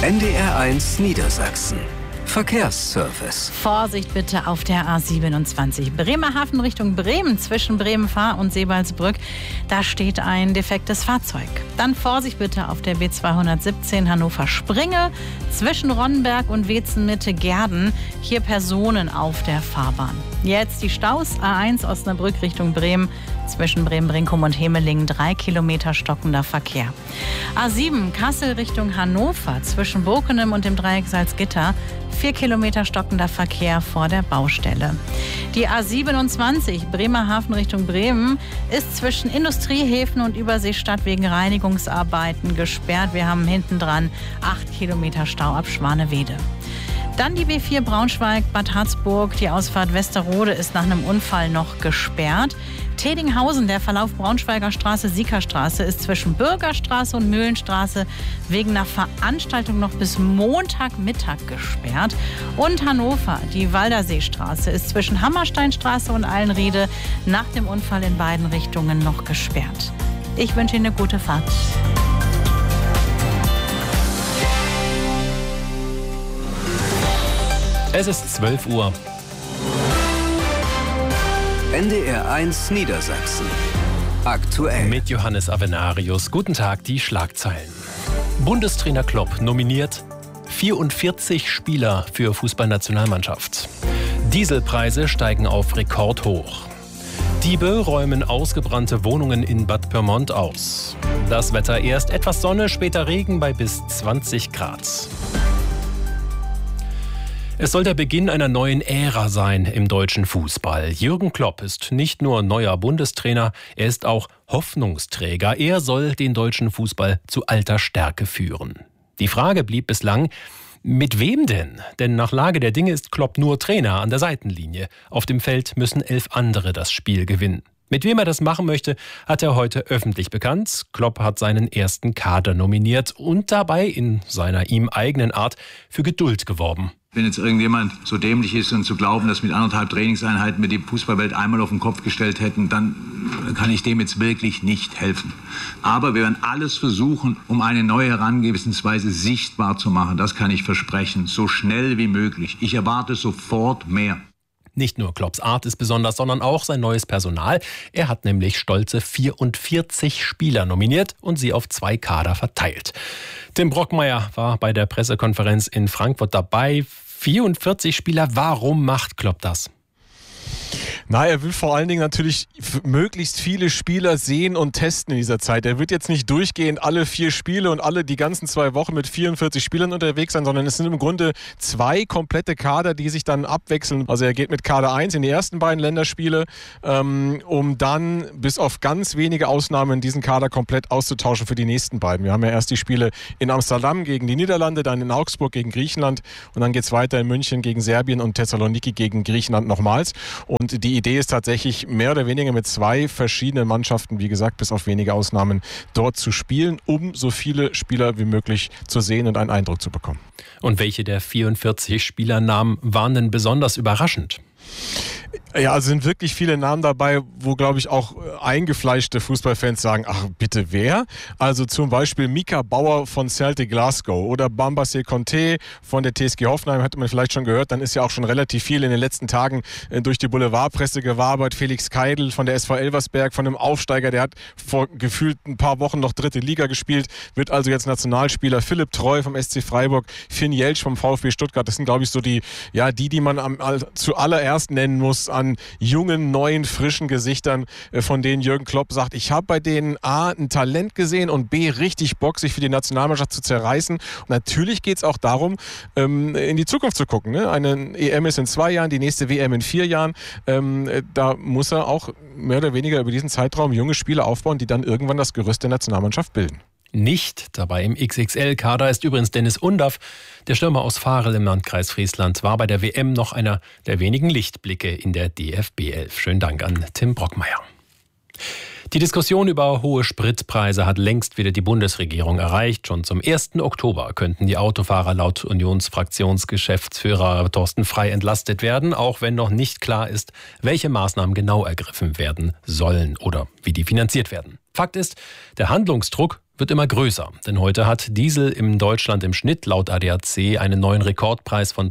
NDR1 Niedersachsen. Verkehrsservice. Vorsicht bitte auf der A27 Bremerhaven Richtung Bremen zwischen Bremen-Fahr und Seebaldsbrück. Da steht ein defektes Fahrzeug. Dann Vorsicht bitte auf der B217 Hannover-Springe zwischen Ronnenberg und Wetzen-Mitte-Gerden. Hier Personen auf der Fahrbahn. Jetzt die Staus. A1 Osnabrück Richtung Bremen zwischen Bremen-Brinkum und Hemelingen 3 Kilometer stockender Verkehr. A7 Kassel Richtung Hannover zwischen Bokenem und dem Dreieck Salzgitter 4 Kilometer stockender Verkehr vor der Baustelle. Die A27 Bremerhaven Richtung Bremen ist zwischen Industriehäfen und Überseestadt wegen Reinigungsarbeiten gesperrt. Wir haben hinten dran 8 Kilometer Stau ab Schwanewede. Dann die B4 Braunschweig-Bad Harzburg. Die Ausfahrt Westerrode ist nach einem Unfall noch gesperrt. Tedinghausen, der Verlauf Braunschweiger Straße-Siekerstraße, ist zwischen Bürgerstraße und Mühlenstraße wegen einer Veranstaltung noch bis Montagmittag gesperrt. Und Hannover, die Walderseestraße, ist zwischen Hammersteinstraße und Allenriede nach dem Unfall in beiden Richtungen noch gesperrt. Ich wünsche Ihnen eine gute Fahrt. Es ist 12 Uhr. NDR1 Niedersachsen. Aktuell. Mit Johannes Avenarius. Guten Tag, die Schlagzeilen. Bundestrainer Klopp nominiert 44 Spieler für Fußballnationalmannschaft. Dieselpreise steigen auf Rekordhoch. Diebe räumen ausgebrannte Wohnungen in Bad Pyrmont aus. Das Wetter: erst etwas Sonne, später Regen bei bis 20 Grad. Es soll der Beginn einer neuen Ära sein im deutschen Fußball. Jürgen Klopp ist nicht nur neuer Bundestrainer, er ist auch Hoffnungsträger. Er soll den deutschen Fußball zu alter Stärke führen. Die Frage blieb bislang: Mit wem denn? Denn nach Lage der Dinge ist Klopp nur Trainer an der Seitenlinie. Auf dem Feld müssen 11 andere das Spiel gewinnen. Mit wem er das machen möchte, hat er heute öffentlich bekannt. Klopp hat seinen ersten Kader nominiert und dabei in seiner ihm eigenen Art für Geduld geworben. Wenn jetzt irgendjemand so dämlich ist und zu glauben, dass mit 1,5 Trainingseinheiten wir die Fußballwelt einmal auf den Kopf gestellt hätten, dann kann ich dem jetzt wirklich nicht helfen. Aber wir werden alles versuchen, um eine neue Herangehensweise sichtbar zu machen. Das kann ich versprechen, so schnell wie möglich. Ich erwarte sofort mehr. Nicht nur Klopps Art ist besonders, sondern auch sein neues Personal. Er hat nämlich stolze 44 Spieler nominiert und sie auf 2 Kader verteilt. Tim Brockmeier war bei der Pressekonferenz in Frankfurt dabei. 44 Spieler, warum macht Klopp das? Na, er will vor allen Dingen natürlich möglichst viele Spieler sehen und testen in dieser Zeit. Er wird jetzt nicht durchgehend alle 4 Spiele und alle die ganzen 2 Wochen mit 44 Spielern unterwegs sein, sondern es sind im Grunde 2 komplette Kader, die sich dann abwechseln. Also er geht mit Kader 1 in die ersten beiden Länderspiele, um dann bis auf ganz wenige Ausnahmen diesen Kader komplett auszutauschen für die nächsten beiden. Wir haben ja erst die Spiele in Amsterdam gegen die Niederlande, dann in Augsburg gegen Griechenland und dann geht es weiter in München gegen Serbien und Thessaloniki gegen Griechenland nochmals. Und die Idee ist tatsächlich mehr oder weniger mit 2 verschiedenen Mannschaften, wie gesagt, bis auf wenige Ausnahmen, dort zu spielen, um so viele Spieler wie möglich zu sehen und einen Eindruck zu bekommen. Und welche der 44 Spielernamen waren denn besonders überraschend? Ja, also sind wirklich viele Namen dabei, wo, glaube ich, auch eingefleischte Fußballfans sagen, ach bitte wer? Also zum Beispiel Mika Bauer von Celtic Glasgow oder Bambassé Conté von der TSG Hoffenheim, hat man vielleicht schon gehört, dann ist ja auch schon relativ viel in den letzten Tagen durch die Boulevardpresse gewabert. Felix Keidl von der SV Elversberg, von einem Aufsteiger, der hat vor gefühlt ein paar Wochen noch 3. Liga gespielt, wird also jetzt Nationalspieler. Philipp Treu vom SC Freiburg, Finn Jeltsch vom VfB Stuttgart, das sind, glaube ich, so die man zuallererst nennen muss an jungen, neuen, frischen Gesichtern, von denen Jürgen Klopp sagt, ich habe bei denen A, ein Talent gesehen und B, richtig Bock, sich für die Nationalmannschaft zu zerreißen. Und natürlich geht es auch darum, in die Zukunft zu gucken. Ne? Eine EM ist in 2 Jahren, die nächste WM in 4 Jahren. Da muss er auch mehr oder weniger über diesen Zeitraum junge Spieler aufbauen, die dann irgendwann das Gerüst der Nationalmannschaft bilden. Nicht dabei im XXL-Kader ist übrigens Dennis Undaff. Der Stürmer aus Varel im Landkreis Friesland war bei der WM noch einer der wenigen Lichtblicke in der DFB 11. Schönen Dank an Tim Brockmeier. Die Diskussion über hohe Spritpreise hat längst wieder die Bundesregierung erreicht. Schon zum 1. Oktober könnten die Autofahrer laut Unionsfraktionsgeschäftsführer Thorsten Frey entlastet werden, auch wenn noch nicht klar ist, welche Maßnahmen genau ergriffen werden sollen oder wie die finanziert werden. Fakt ist, der Handlungsdruck wird immer größer. Denn heute hat Diesel in Deutschland im Schnitt laut ADAC einen neuen Rekordpreis von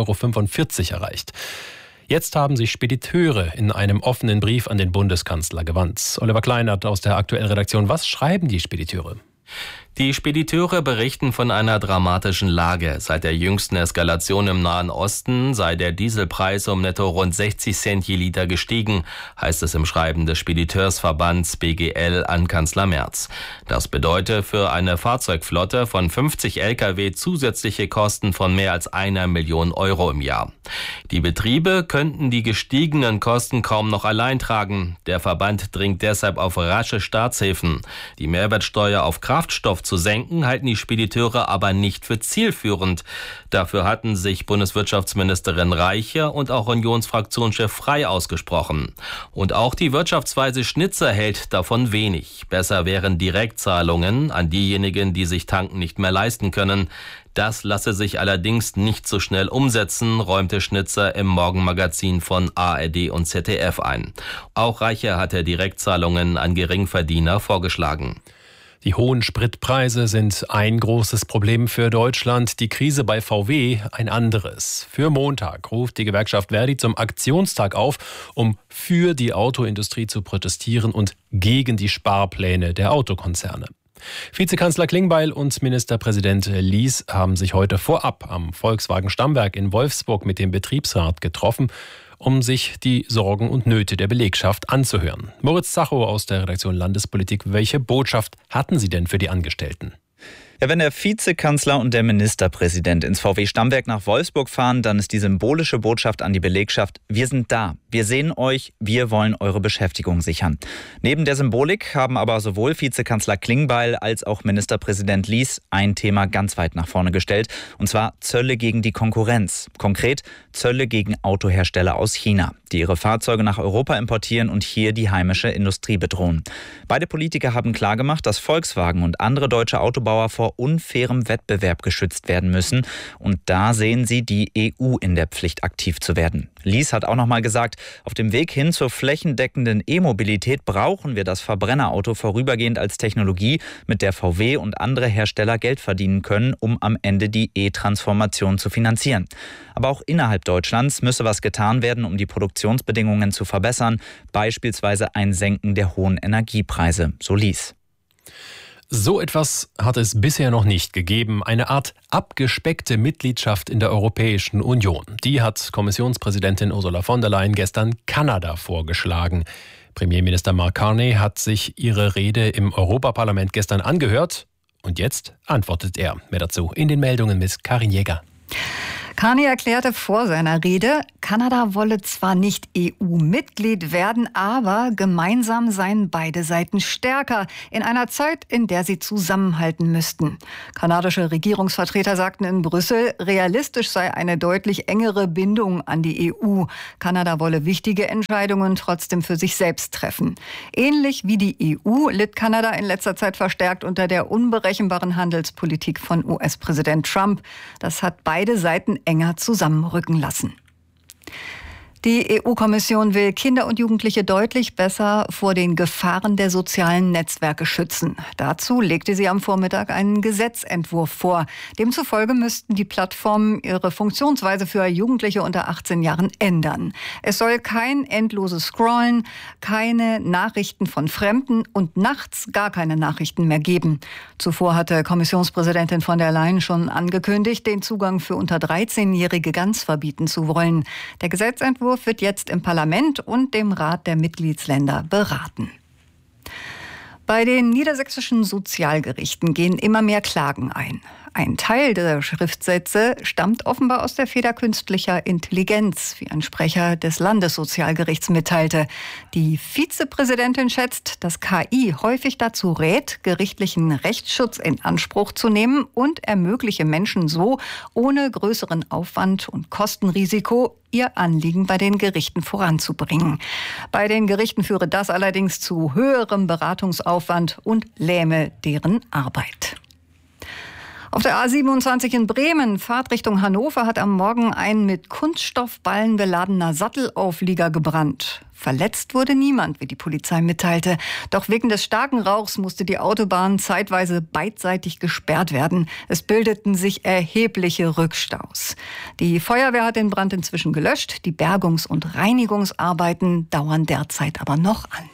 2,45 € erreicht. Jetzt haben sich Spediteure in einem offenen Brief an den Bundeskanzler gewandt. Oliver Kleinert aus der Aktuell-Redaktion. Was schreiben die Spediteure? Die Spediteure berichten von einer dramatischen Lage. Seit der jüngsten Eskalation im Nahen Osten sei der Dieselpreis um netto rund 60 Cent je Liter gestiegen, heißt es im Schreiben des Spediteursverbands BGL an Kanzler Merz. Das bedeutet für eine Fahrzeugflotte von 50 Lkw zusätzliche Kosten von mehr als 1 Million Euro im Jahr. Die Betriebe könnten die gestiegenen Kosten kaum noch allein tragen. Der Verband dringt deshalb auf rasche Staatshilfen. Die Mehrwertsteuer auf Kraftstoff zu senken, halten die Spediteure aber nicht für zielführend. Dafür hatten sich Bundeswirtschaftsministerin Reiche und auch Unionsfraktionschef Frey ausgesprochen. Und auch die Wirtschaftsweise Schnitzer hält davon wenig. Besser wären Direktzahlungen an diejenigen, die sich tanken nicht mehr leisten können. Das lasse sich allerdings nicht so schnell umsetzen, räumte Schnitzer im Morgenmagazin von ARD und ZDF ein. Auch Reiche hatte Direktzahlungen an Geringverdiener vorgeschlagen. Die hohen Spritpreise sind ein großes Problem für Deutschland, die Krise bei VW ein anderes. Für Montag ruft die Gewerkschaft Verdi zum Aktionstag auf, um für die Autoindustrie zu protestieren und gegen die Sparpläne der Autokonzerne. Vizekanzler Klingbeil und Ministerpräsident Lies haben sich heute vorab am Volkswagen-Stammwerk in Wolfsburg mit dem Betriebsrat getroffen, um sich die Sorgen und Nöte der Belegschaft anzuhören. Moritz Zachow aus der Redaktion Landespolitik. Welche Botschaft hatten Sie denn für die Angestellten? Ja, wenn der Vizekanzler und der Ministerpräsident ins VW-Stammwerk nach Wolfsburg fahren, dann ist die symbolische Botschaft an die Belegschaft: Wir sind da, wir sehen euch, wir wollen eure Beschäftigung sichern. Neben der Symbolik haben aber sowohl Vizekanzler Klingbeil als auch Ministerpräsident Lies ein Thema ganz weit nach vorne gestellt, und zwar Zölle gegen die Konkurrenz. Konkret Zölle gegen Autohersteller aus China, die ihre Fahrzeuge nach Europa importieren und hier die heimische Industrie bedrohen. Beide Politiker haben klargemacht, dass Volkswagen und andere deutsche Autobauer vor unfairem Wettbewerb geschützt werden müssen. Und da sehen sie die EU in der Pflicht, aktiv zu werden. Lies hat auch noch mal gesagt, auf dem Weg hin zur flächendeckenden E-Mobilität brauchen wir das Verbrennerauto vorübergehend als Technologie, mit der VW und andere Hersteller Geld verdienen können, um am Ende die E-Transformation zu finanzieren. Aber auch innerhalb Deutschlands müsse was getan werden, um die Produktionsbedingungen zu verbessern, beispielsweise ein Senken der hohen Energiepreise, so Lies. So etwas hat es bisher noch nicht gegeben. Eine Art abgespeckte Mitgliedschaft in der Europäischen Union. Die hat Kommissionspräsidentin Ursula von der Leyen gestern Kanada vorgeschlagen. Premierminister Mark Carney hat sich ihre Rede im Europaparlament gestern angehört. Und jetzt antwortet er. Mehr dazu in den Meldungen mit Karin Jäger. Carney erklärte vor seiner Rede, Kanada wolle zwar nicht EU-Mitglied werden, aber gemeinsam seien beide Seiten stärker, in einer Zeit, in der sie zusammenhalten müssten. Kanadische Regierungsvertreter sagten in Brüssel, realistisch sei eine deutlich engere Bindung an die EU. Kanada wolle wichtige Entscheidungen trotzdem für sich selbst treffen. Ähnlich wie die EU litt Kanada in letzter Zeit verstärkt unter der unberechenbaren Handelspolitik von US-Präsident Trump. Das hat beide Seiten enger zusammenrücken lassen. Die EU-Kommission will Kinder und Jugendliche deutlich besser vor den Gefahren der sozialen Netzwerke schützen. Dazu legte sie am Vormittag einen Gesetzentwurf vor. Demzufolge müssten die Plattformen ihre Funktionsweise für Jugendliche unter 18 Jahren ändern. Es soll kein endloses Scrollen, keine Nachrichten von Fremden und nachts gar keine Nachrichten mehr geben. Zuvor hatte Kommissionspräsidentin von der Leyen schon angekündigt, den Zugang für unter 13-Jährige ganz verbieten zu wollen. Der Gesetzentwurf wird jetzt im Parlament und dem Rat der Mitgliedsländer beraten. Bei den niedersächsischen Sozialgerichten gehen immer mehr Klagen ein. Ein Teil der Schriftsätze stammt offenbar aus der Feder künstlicher Intelligenz, wie ein Sprecher des Landessozialgerichts mitteilte. Die Vizepräsidentin schätzt, dass KI häufig dazu rät, gerichtlichen Rechtsschutz in Anspruch zu nehmen und ermögliche Menschen so ohne größeren Aufwand und Kostenrisiko ihr Anliegen bei den Gerichten voranzubringen. Bei den Gerichten führe das allerdings zu höherem Beratungsaufwand und lähme deren Arbeit. Auf der A27 in Bremen, Fahrtrichtung Hannover, hat am Morgen ein mit Kunststoffballen beladener Sattelauflieger gebrannt. Verletzt wurde niemand, wie die Polizei mitteilte. Doch wegen des starken Rauchs musste die Autobahn zeitweise beidseitig gesperrt werden. Es bildeten sich erhebliche Rückstaus. Die Feuerwehr hat den Brand inzwischen gelöscht. Die Bergungs- und Reinigungsarbeiten dauern derzeit aber noch an.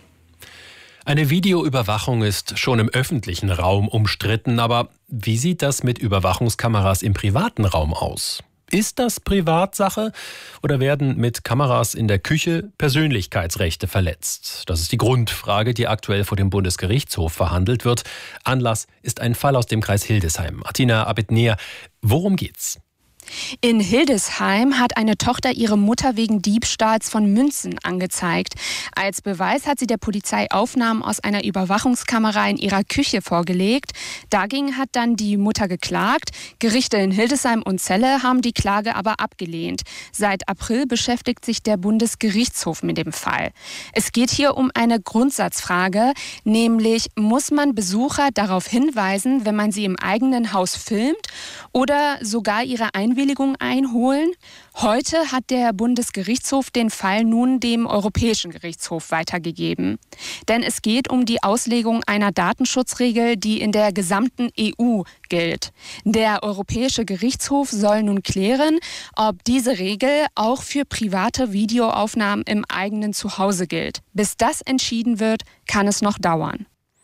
Eine Videoüberwachung ist schon im öffentlichen Raum umstritten, aber wie sieht das mit Überwachungskameras im privaten Raum aus? Ist das Privatsache oder werden mit Kameras in der Küche Persönlichkeitsrechte verletzt? Das ist die Grundfrage, die aktuell vor dem Bundesgerichtshof verhandelt wird. Anlass ist ein Fall aus dem Kreis Hildesheim. Atina Abednea, worum geht's? In Hildesheim hat eine Tochter ihre Mutter wegen Diebstahls von Münzen angezeigt. Als Beweis hat sie der Polizei Aufnahmen aus einer Überwachungskamera in ihrer Küche vorgelegt. Dagegen hat dann die Mutter geklagt. Gerichte in Hildesheim und Celle haben die Klage aber abgelehnt. Seit April beschäftigt sich der Bundesgerichtshof mit dem Fall. Es geht hier um eine Grundsatzfrage, nämlich muss man Besucher darauf hinweisen, wenn man sie im eigenen Haus filmt oder sogar ihre Einwilligung einholen. Heute hat der Bundesgerichtshof den Fall nun dem Europäischen Gerichtshof weitergegeben. Denn es geht um die Auslegung einer Datenschutzregel, die in der gesamten EU gilt. Der Europäische Gerichtshof soll nun klären, ob diese Regel auch für private Videoaufnahmen im eigenen Zuhause gilt. Bis das entschieden wird, kann es noch dauern.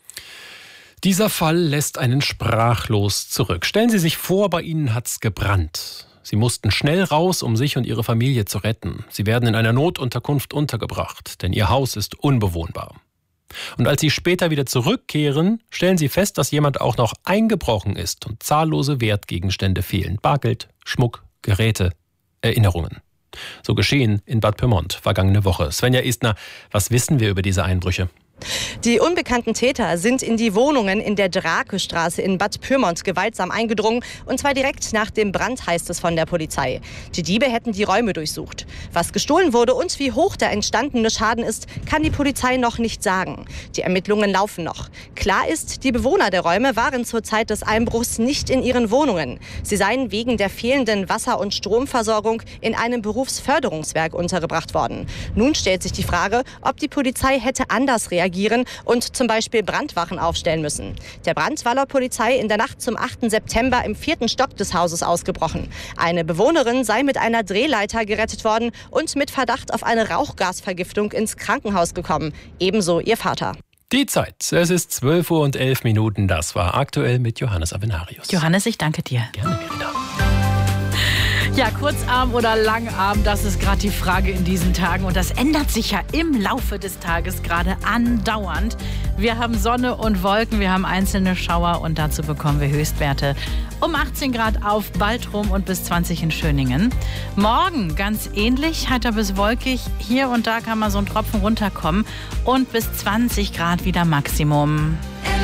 Dieser Fall lässt einen sprachlos zurück. Stellen Sie sich vor, bei Ihnen hat's gebrannt. Sie mussten schnell raus, um sich und Ihre Familie zu retten. Sie werden in einer Notunterkunft untergebracht, denn Ihr Haus ist unbewohnbar. Und als Sie später wieder zurückkehren, stellen Sie fest, dass jemand auch noch eingebrochen ist und zahllose Wertgegenstände fehlen. Bargeld, Schmuck, Geräte, Erinnerungen. So geschehen in Bad Pyrmont vergangene Woche. Svenja Estner, was wissen wir über diese Einbrüche? Die unbekannten Täter sind in die Wohnungen in der Drakestraße in Bad Pyrmont gewaltsam eingedrungen. Und zwar direkt nach dem Brand, heißt es von der Polizei. Die Diebe hätten die Räume durchsucht. Was gestohlen wurde und wie hoch der entstandene Schaden ist, kann die Polizei noch nicht sagen. Die Ermittlungen laufen noch. Klar ist, die Bewohner der Räume waren zur Zeit des Einbruchs nicht in ihren Wohnungen. Sie seien wegen der fehlenden Wasser- und Stromversorgung in einem Berufsförderungswerk untergebracht worden. Nun stellt sich die Frage, ob die Polizei hätte anders reagieren und zum Beispiel Brandwachen aufstellen müssen. Der Brand war laut Polizei in der Nacht zum 8. September im 4. Stock des Hauses ausgebrochen. Eine Bewohnerin sei mit einer Drehleiter gerettet worden und mit Verdacht auf eine Rauchgasvergiftung ins Krankenhaus gekommen. Ebenso ihr Vater. Die Zeit, es ist 12:11 Uhr. Das war aktuell mit Johannes Avenarius. Johannes, ich danke dir. Gerne, Verena. Ja, Kurzarm oder Langarm, das ist gerade die Frage in diesen Tagen. Und das ändert sich ja im Laufe des Tages gerade andauernd. Wir haben Sonne und Wolken, wir haben einzelne Schauer und dazu bekommen wir Höchstwerte um 18 Grad auf Baltrum und bis 20 in Schöningen. Morgen ganz ähnlich, heiter bis wolkig. Hier und da kann mal so ein Tropfen runterkommen und bis 20 Grad wieder Maximum.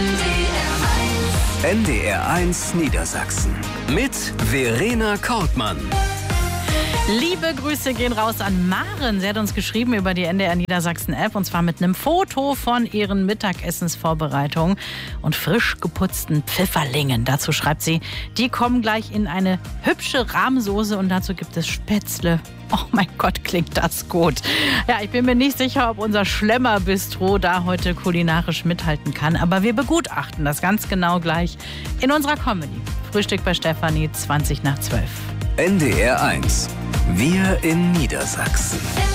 NDR1 Niedersachsen mit Verena Kortmann. Liebe Grüße gehen raus an Maren. Sie hat uns geschrieben über die NDR Niedersachsen App und zwar mit einem Foto von ihren Mittagessensvorbereitungen und frisch geputzten Pfifferlingen. Dazu schreibt sie, die kommen gleich in eine hübsche Rahmsoße und dazu gibt es Spätzle. Oh mein Gott, klingt das gut. Ja, ich bin mir nicht sicher, ob unser Schlemmer-Bistro da heute kulinarisch mithalten kann, aber wir begutachten das ganz genau gleich in unserer Comedy. Frühstück bei Stefanie, 20 nach 12. NDR1. Wir in Niedersachsen.